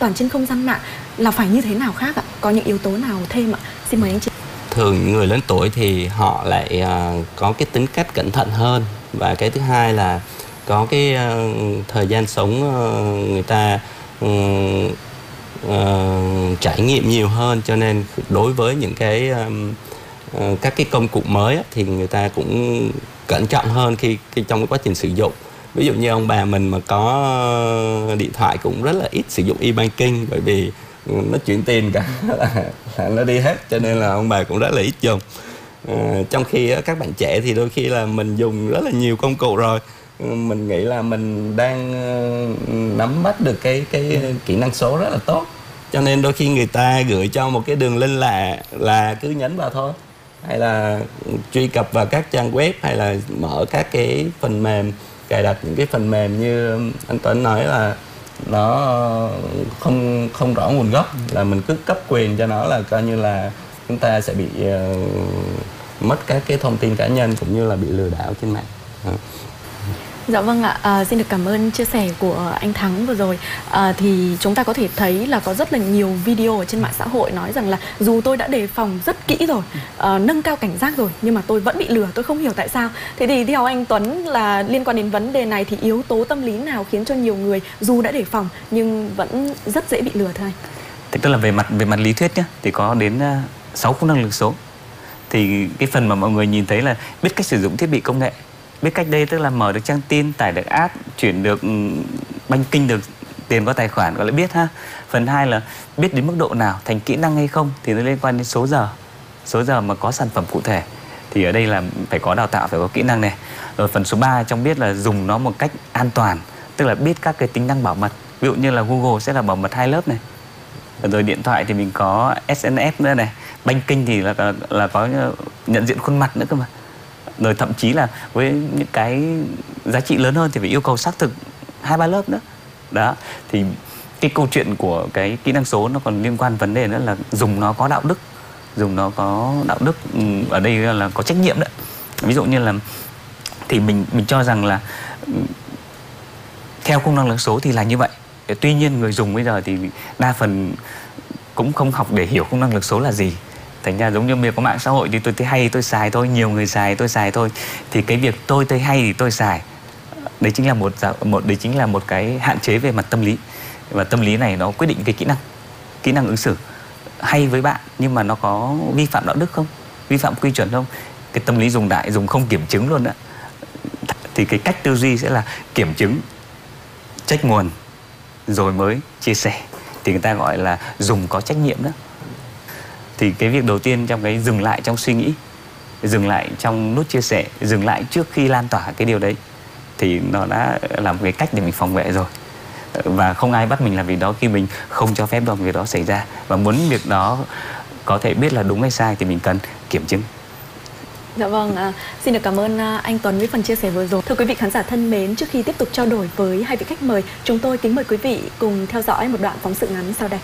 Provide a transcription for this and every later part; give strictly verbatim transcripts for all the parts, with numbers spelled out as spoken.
toàn trên không gian mạng là phải như thế nào khác ạ? Có những yếu tố nào thêm ạ? Xin mời anh chị. Thường người lớn tuổi thì họ lại uh, có cái tính cách cẩn thận hơn, và cái thứ hai là có cái uh, thời gian sống uh, người ta um, uh, trải nghiệm nhiều hơn, cho nên đối với những cái um, uh, các cái công cụ mới á, thì người ta cũng cẩn trọng hơn khi, khi trong cái quá trình sử dụng. Ví dụ như ông bà mình mà có điện thoại cũng rất là ít sử dụng e-banking, bởi vì nó chuyển tiền cả là, là nó đi hết, cho nên là ông bà cũng rất là ít dùng. À, trong khi các bạn trẻ thì đôi khi là mình dùng rất là nhiều công cụ rồi, mình nghĩ là mình đang nắm bắt được cái cái kỹ năng số rất là tốt, cho nên đôi khi người ta gửi cho một cái đường link lạ là cứ nhấn vào thôi, hay là truy cập vào các trang web, hay là mở các cái phần mềm, cài đặt những cái phần mềm như anh Tuấn nói là nó không không rõ nguồn gốc, là mình cứ cấp quyền cho nó là coi như là chúng ta sẽ bị uh, mất các cái thông tin cá nhân cũng như là bị lừa đảo trên mạng. uh. Dạ vâng ạ, à, xin được cảm ơn chia sẻ của anh Thắng vừa rồi. À, thì chúng ta có thể thấy là có rất là nhiều video ở trên mạng xã hội nói rằng là dù tôi đã đề phòng rất kỹ rồi, à, nâng cao cảnh giác rồi, nhưng mà tôi vẫn bị lừa, tôi không hiểu tại sao. Thế thì theo anh Tuấn là liên quan đến vấn đề này thì yếu tố tâm lý nào khiến cho nhiều người dù đã đề phòng nhưng vẫn rất dễ bị lừa thưa anh? Thì tức là về mặt về mặt lý thuyết nhé, thì có đến sáu khung năng lực số. Thì cái phần mà mọi người nhìn thấy là biết cách sử dụng thiết bị công nghệ. Biết cách đây tức là mở được trang tin, tải được app, chuyển được banking, được tiền qua tài khoản, gọi là biết ha. Phần hai là biết đến mức độ nào, thành kỹ năng hay không, thì nó liên quan đến số giờ. Số giờ mà có sản phẩm cụ thể thì ở đây là phải có đào tạo, phải có kỹ năng này. Rồi phần số ba trong biết là dùng nó một cách an toàn, tức là biết các cái tính năng bảo mật. Ví dụ như là Google sẽ là bảo mật hai lớp này. Rồi điện thoại thì mình có ét en ét nữa này. Banking thì là, là, là có nhận diện khuôn mặt nữa cơ mà. Rồi thậm chí là với những cái giá trị lớn hơn thì phải yêu cầu xác thực hai ba lớp nữa. Đó, thì cái câu chuyện của cái kỹ năng số nó còn liên quan vấn đề nữa là dùng nó có đạo đức. Dùng nó có đạo đức, ở đây là có trách nhiệm đấy. Ví dụ như là thì mình mình cho rằng là theo khung năng lực số thì là như vậy. Tuy nhiên người dùng bây giờ thì đa phần cũng không học để hiểu khung năng lực số là gì. Thành ra giống như bây giờ có mạng xã hội thì tôi thấy hay tôi xài thôi, nhiều người xài tôi xài thôi. Thì cái việc tôi thấy hay thì tôi xài, đấy chính là một một đấy chính là một cái hạn chế về mặt tâm lý. Và tâm lý này nó quyết định cái kỹ năng, kỹ năng ứng xử. Hay với bạn nhưng mà nó có vi phạm đạo đức không? Vi phạm quy chuẩn không? Cái tâm lý dùng đại, dùng không kiểm chứng luôn đó. Thì cái cách tư duy sẽ là kiểm chứng, check nguồn rồi mới chia sẻ. Thì người ta gọi là dùng có trách nhiệm đó. Thì cái việc đầu tiên trong cái dừng lại trong suy nghĩ, dừng lại trong nút chia sẻ, dừng lại trước khi lan tỏa cái điều đấy, thì nó đã là một cái cách để mình phòng vệ rồi. Và không ai bắt mình làm việc đó khi mình không cho phép việc đó xảy ra. Và muốn việc đó có thể biết là đúng hay sai thì mình cần kiểm chứng. Dạ vâng, à, xin được cảm ơn anh Tuấn với phần chia sẻ vừa rồi. Thưa quý vị khán giả thân mến, trước khi tiếp tục trao đổi với hai vị khách mời, chúng tôi kính mời quý vị cùng theo dõi một đoạn phóng sự ngắn sau đây.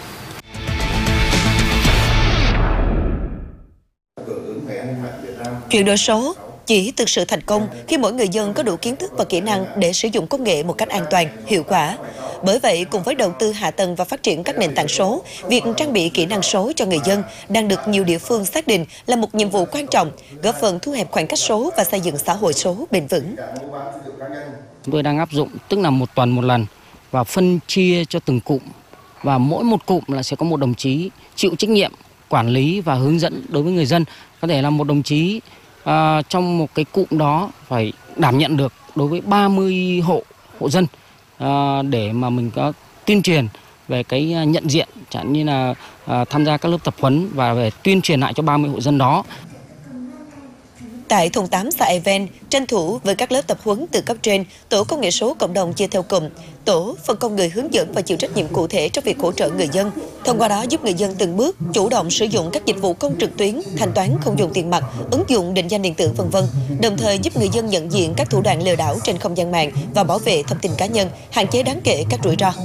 Chuyển đổi số chỉ thực sự thành công khi mỗi người dân có đủ kiến thức và kỹ năng để sử dụng công nghệ một cách an toàn, hiệu quả. Bởi vậy, cùng với đầu tư hạ tầng và phát triển các nền tảng số, việc trang bị kỹ năng số cho người dân đang được nhiều địa phương xác định là một nhiệm vụ quan trọng, góp phần thu hẹp khoảng cách số và xây dựng xã hội số bền vững. Chúng tôi đang áp dụng tức là một tuần một lần và phân chia cho từng cụm, và mỗi một cụm là sẽ có một đồng chí chịu trách nhiệm quản lý và hướng dẫn đối với người dân. Có thể là một đồng chí à, trong một cái cụm đó phải đảm nhận được đối với ba mươi hộ hộ dân à, để mà mình có tuyên truyền về cái nhận diện, chẳng như là à, tham gia các lớp tập huấn và về tuyên truyền lại cho ba mươi hộ dân đó. Tại thôn tám xã Even, tranh thủ với các lớp tập huấn từ cấp trên, tổ công nghệ số cộng đồng chia theo cụm, tổ phân công người hướng dẫn và chịu trách nhiệm cụ thể trong việc hỗ trợ người dân. Thông qua đó giúp người dân từng bước chủ động sử dụng các dịch vụ công trực tuyến, thanh toán không dùng tiền mặt, ứng dụng định danh điện tử vân vân. Đồng thời giúp người dân nhận diện các thủ đoạn lừa đảo trên không gian mạng và bảo vệ thông tin cá nhân, hạn chế đáng kể các rủi ro.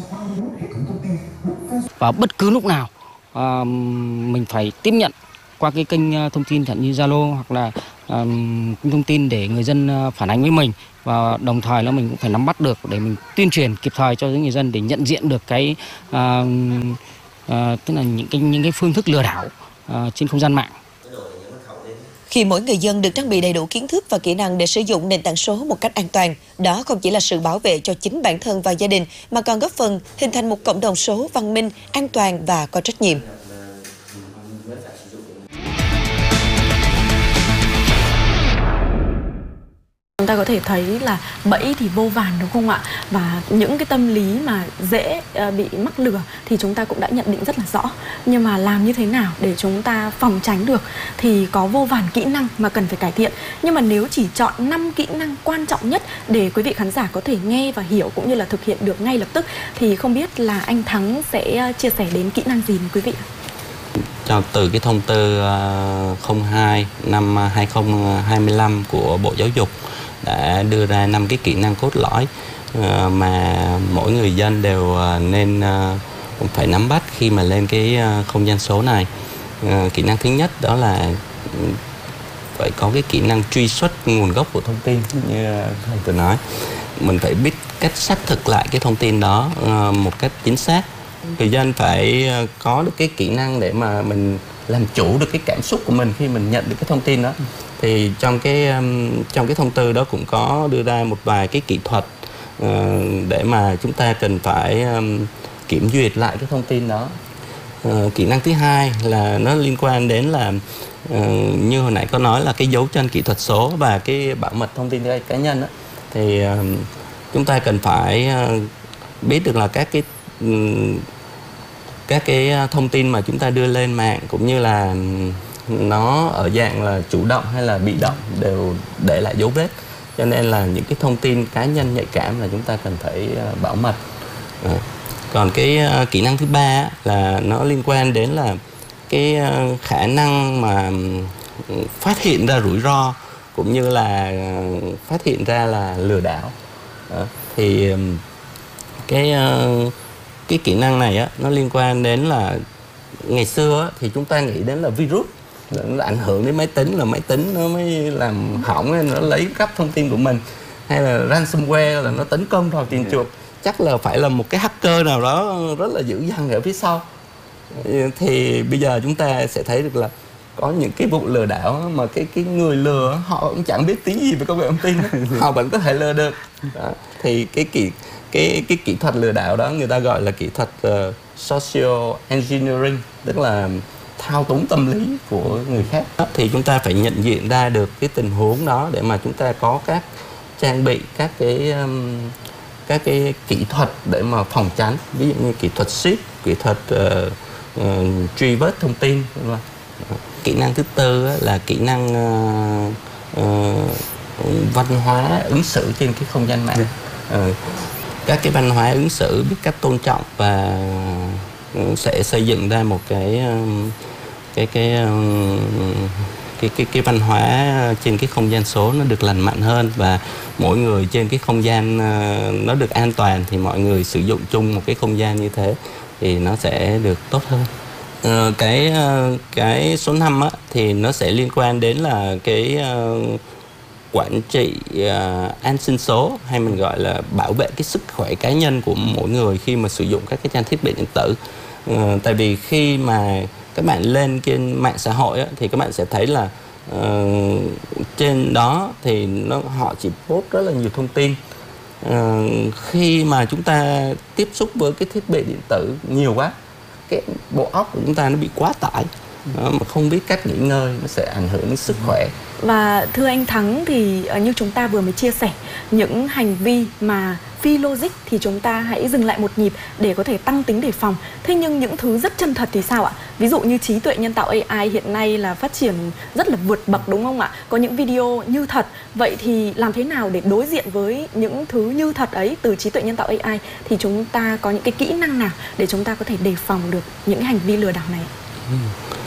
Và bất cứ lúc nào à, mình phải tiếp nhận qua cái kênh thông tin chẳng như Zalo hoặc là um, thông tin để người dân phản ánh với mình, và đồng thời là mình cũng phải nắm bắt được để mình tuyên truyền kịp thời cho người dân để nhận diện được cái uh, uh, tức là những cái những cái phương thức lừa đảo uh, trên không gian mạng. Khi mỗi người dân được trang bị đầy đủ kiến thức và kỹ năng để sử dụng nền tảng số một cách an toàn, đó không chỉ là sự bảo vệ cho chính bản thân và gia đình, mà còn góp phần hình thành một cộng đồng số văn minh, an toàn và có trách nhiệm. Chúng ta có thể thấy là bẫy thì vô vàn đúng không ạ? Và những cái tâm lý mà dễ bị mắc lừa thì chúng ta cũng đã nhận định rất là rõ. Nhưng mà làm như thế nào để chúng ta phòng tránh được thì có vô vàn kỹ năng mà cần phải cải thiện. Nhưng mà nếu chỉ chọn năm kỹ năng quan trọng nhất để quý vị khán giả có thể nghe và hiểu cũng như là thực hiện được ngay lập tức, thì không biết là anh Thắng sẽ chia sẻ đến kỹ năng gì với quý vị ạ? Cho từ cái thông tư không hai năm hai không hai lăm của Bộ Giáo dục đã đưa ra năm cái kỹ năng cốt lõi mà mỗi người dân đều nên phải nắm bắt khi mà lên cái không gian số này. Kỹ năng thứ nhất đó là phải có cái kỹ năng truy xuất nguồn gốc của thông tin, như thầy vừa nói. Mình phải biết cách xác thực lại cái thông tin đó một cách chính xác. Người dân phải có được cái kỹ năng để mà mình làm chủ được cái cảm xúc của mình khi mình nhận được cái thông tin đó. Thì trong cái trong cái thông tư đó cũng có đưa ra một vài cái kỹ thuật uh, để mà chúng ta cần phải um, kiểm duyệt lại cái thông tin đó. Uh, kỹ năng thứ hai là nó liên quan đến là uh, như hồi nãy có nói là cái dấu chân kỹ thuật số và cái bảo mật thông tin cá nhân đó. Thì uh, chúng ta cần phải uh, biết được là các cái um, các cái thông tin mà chúng ta đưa lên mạng cũng như là nó ở dạng là chủ động hay là bị động đều để lại dấu vết. Cho nên là những cái thông tin cá nhân nhạy cảm là chúng ta cần phải bảo mật. À. Còn cái uh, kỹ năng thứ ba là nó liên quan đến là cái uh, khả năng mà phát hiện ra rủi ro cũng như là uh, phát hiện ra là lừa đảo. À. Thì um, cái uh, cái kỹ năng này á, nó liên quan đến là ngày xưa á, thì chúng ta nghĩ đến là virus, nó ảnh hưởng đến máy tính, là máy tính nó mới làm hỏng, nó lấy cắp thông tin của mình, hay là ransomware là nó tấn công vào tiền chuột, chắc là phải là một cái hacker nào đó rất là dữ dằn ở phía sau. Thì bây giờ chúng ta sẽ thấy được là có những cái vụ lừa đảo mà cái cái người lừa họ cũng chẳng biết tiếng gì về công nghệ thông tin, họ vẫn có thể lừa được. Đó. Thì cái kỹ cái cái kỹ thuật lừa đảo đó người ta gọi là kỹ thuật uh, social engineering, tức là thao túng tâm lý của người khác. Thì chúng ta phải nhận diện ra được cái tình huống đó để mà chúng ta có các trang bị các cái um, các cái kỹ thuật để mà phòng tránh, ví dụ như kỹ thuật ship, kỹ thuật uh, uh, truy vết thông tin. Kỹ năng thứ tư là kỹ năng uh, uh, văn hóa ứng xử trên cái không gian mạng. Uh, các cái văn hóa ứng xử, biết cách tôn trọng và sẽ xây dựng ra một cái cái cái cái cái cái văn hóa trên cái không gian số nó được lành mạnh hơn, và mỗi người trên cái không gian nó được an toàn, thì mọi người sử dụng chung một cái không gian như thế thì nó sẽ được tốt hơn. Uh, cái uh, cái số năm á, thì nó sẽ liên quan đến là cái uh, quản trị uh, an sinh số, hay mình gọi là bảo vệ cái sức khỏe cá nhân của mỗi người khi mà sử dụng các cái trang thiết bị điện tử. Uh, tại vì khi mà các bạn lên trên mạng xã hội á, thì các bạn sẽ thấy là uh, trên đó thì nó họ chỉ post rất là nhiều thông tin. Uh, khi mà chúng ta tiếp xúc với cái thiết bị điện tử nhiều quá, cái bộ óc của chúng ta nó bị quá tải, đó, mà không biết cách nghỉ ngơi, nó sẽ ảnh hưởng đến sức khỏe. Và thưa anh Thắng, thì như chúng ta vừa mới chia sẻ, những hành vi mà phi logic thì chúng ta hãy dừng lại một nhịp để có thể tăng tính đề phòng. Thế nhưng những thứ rất chân thật thì sao ạ? Ví dụ như trí tuệ nhân tạo a i hiện nay là phát triển rất là vượt bậc đúng không ạ? Có những video như thật. Vậy thì làm thế nào để đối diện với những thứ như thật ấy từ trí tuệ nhân tạo a i? Thì chúng ta có những cái kỹ năng nào để chúng ta có thể đề phòng được những hành vi lừa đảo này? Ừ.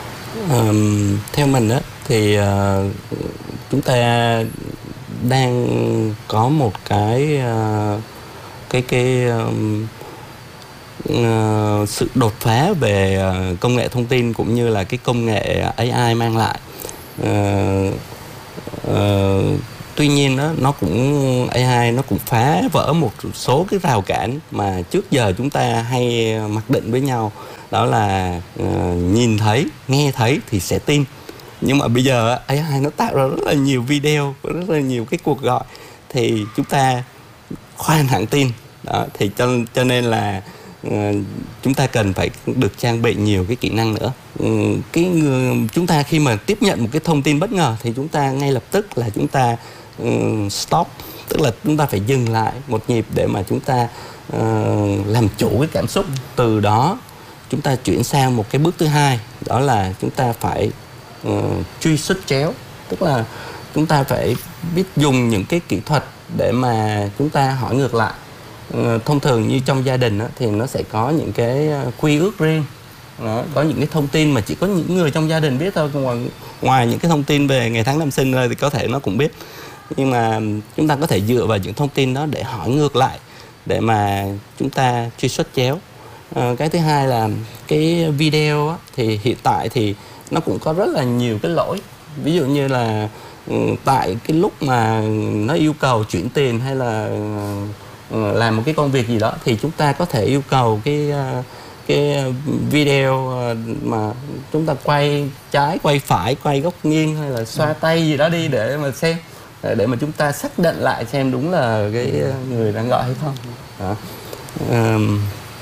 Um, theo mình á, thì uh, chúng ta đang có một cái uh, cái cái um, uh, sự đột phá về uh, công nghệ thông tin cũng như là cái công nghệ a i mang lại. Uh, Ờ, tuy nhiên đó, nó cũng a i nó cũng phá vỡ một số cái rào cản mà trước giờ chúng ta hay mặc định với nhau, đó là uh, nhìn thấy, nghe thấy thì sẽ tin. Nhưng mà bây giờ a i nó tạo ra rất là nhiều video, rất là nhiều cái cuộc gọi thì chúng ta khoan hẳn tin. Đó, thì cho, cho nên là uh, chúng ta cần phải được trang bị nhiều cái kỹ năng nữa. Uh, cái người, chúng ta khi mà tiếp nhận một cái thông tin bất ngờ thì chúng ta ngay lập tức là chúng ta uh, stop, tức là chúng ta phải dừng lại một nhịp để mà chúng ta uh, làm chủ cái cảm xúc. Từ đó chúng ta chuyển sang một cái bước thứ hai, đó là chúng ta phải uh, truy xuất chéo, tức là chúng ta phải biết dùng những cái kỹ thuật để mà chúng ta hỏi ngược lại. Uh, thông thường như trong gia đình đó, thì nó sẽ có những cái quy ước riêng. Đó, có những cái thông tin mà chỉ có những người trong gia đình biết thôi, ngoài, ngoài những cái thông tin về ngày tháng năm sinh thì có thể nó cũng biết. Nhưng mà chúng ta có thể dựa vào những thông tin đó để hỏi ngược lại, để mà chúng ta truy xuất chéo. À, cái thứ hai là cái video á, thì hiện tại thì nó cũng có rất là nhiều cái lỗi. Ví dụ như là tại cái lúc mà nó yêu cầu chuyển tiền hay là làm một cái công việc gì đó thì chúng ta có thể yêu cầu cái cái video mà chúng ta quay trái, quay phải, quay góc nghiêng hay là xoa tay gì đó đi để mà xem, để mà chúng ta xác định lại xem đúng là cái người đang gọi hay không. Đó. Um,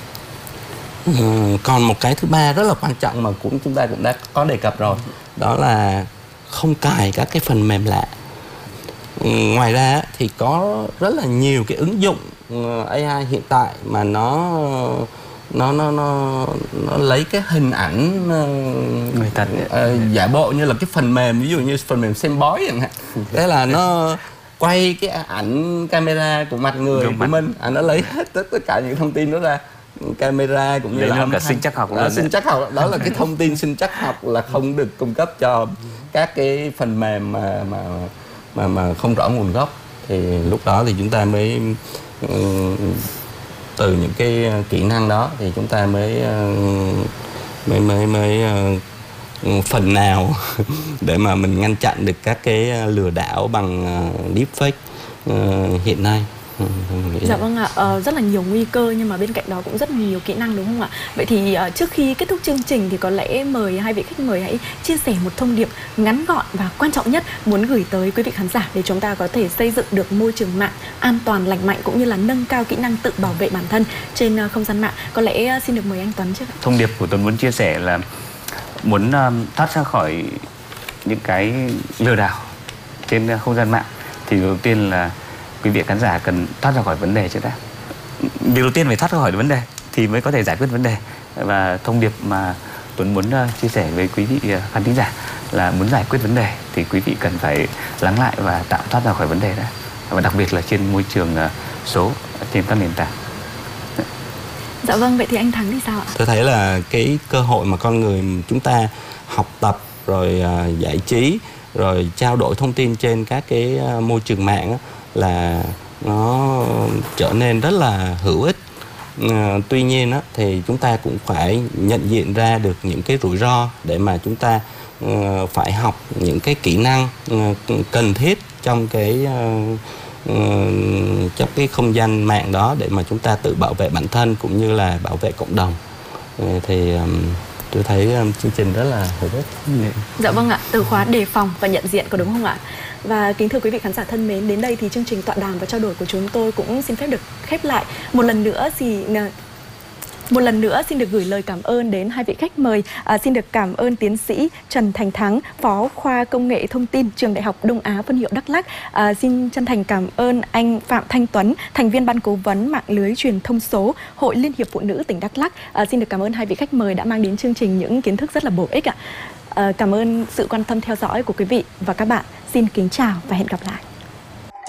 um, còn một cái thứ ba rất là quan trọng mà cũng chúng ta cũng đã có đề cập rồi, đó là không cài các cái phần mềm lạ. Um, ngoài ra thì có rất là nhiều cái ứng dụng uh, a i hiện tại mà nó nó nó nó nó lấy cái hình ảnh uh, người thật uh, giả bộ như là cái phần mềm, ví dụ như phần mềm xem bói chẳng hạn. Thế là nó quay cái ảnh camera của mặt người của mình, à, nó lấy hết tất, tất cả những thông tin đó ra, camera cũng như lấy là luôn cả sinh trắc học. À, sinh trắc học đó là cái thông tin sinh trắc học là không được cung cấp cho các cái phần mềm mà mà mà mà không rõ nguồn gốc. Thì lúc đó thì chúng ta mới uh, từ những cái kỹ năng đó thì chúng ta mới uh, mới mới mới uh, phần nào để mà mình ngăn chặn được các cái lừa đảo bằng uh, deepfake uh, hiện nay. Dạ vâng ạ, ờ, rất là nhiều nguy cơ nhưng mà bên cạnh đó cũng rất là nhiều kỹ năng đúng không ạ? Vậy thì uh, trước khi kết thúc chương trình thì có lẽ mời hai vị khách mời hãy chia sẻ một thông điệp ngắn gọn và quan trọng nhất muốn gửi tới quý vị khán giả để chúng ta có thể xây dựng được môi trường mạng an toàn, lành mạnh cũng như là nâng cao kỹ năng tự bảo vệ bản thân trên uh, không gian mạng. Có lẽ uh, xin được mời anh Tuấn trước ạ. Thông điệp của Tuấn muốn chia sẻ là muốn uh, thoát ra khỏi những cái lừa đảo trên uh, không gian mạng thì đầu tiên là quý vị khán giả cần thoát ra khỏi vấn đề trước đã. Điều đầu tiên phải thoát ra khỏi vấn đề thì mới có thể giải quyết vấn đề. Và thông điệp mà Tuấn muốn uh, chia sẻ với quý vị uh, khán thính giả là muốn giải quyết vấn đề thì quý vị cần phải lắng lại và tạm thoát ra khỏi vấn đề đã. Và đặc biệt là trên môi trường uh, số, trên các nền tảng. Dạ vâng, vậy thì anh Thắng thì sao ạ? Tôi thấy là cái cơ hội mà con người chúng ta học tập rồi uh, giải trí rồi trao đổi thông tin trên các cái uh, môi trường mạng á, là nó trở nên rất là hữu ích. Uh, tuy nhiên á, thì chúng ta cũng phải nhận diện ra được những cái rủi ro để mà chúng ta uh, phải học những cái kỹ năng uh, cần thiết trong cái uh, uh, trong cái không gian mạng đó để mà chúng ta tự bảo vệ bản thân cũng như là bảo vệ cộng đồng. Uh, thì um, tôi thấy um, chương trình rất là hữu ích. Dạ vâng ạ, từ khóa đề phòng và nhận diện có đúng không ạ? Và kính thưa quý vị khán giả thân mến, đến đây thì chương trình tọa đàm và trao đổi của chúng tôi cũng xin phép được khép lại. Một lần nữa thì một lần nữa xin được gửi lời cảm ơn đến hai vị khách mời. À, xin được cảm ơn tiến sĩ Trần Thành Thắng, Phó khoa Công nghệ Thông tin, Trường Đại học Đông Á phân hiệu Đắk Lắk. À, xin chân thành cảm ơn anh Phạm Thanh Tuấn, thành viên ban cố vấn mạng lưới truyền thông số Hội Liên hiệp Phụ nữ tỉnh Đắk Lắk. À, xin được cảm ơn hai vị khách mời đã mang đến chương trình những kiến thức rất là bổ ích ạ. À, cảm ơn sự quan tâm theo dõi của quý vị và các bạn. Xin kính chào và hẹn gặp lại.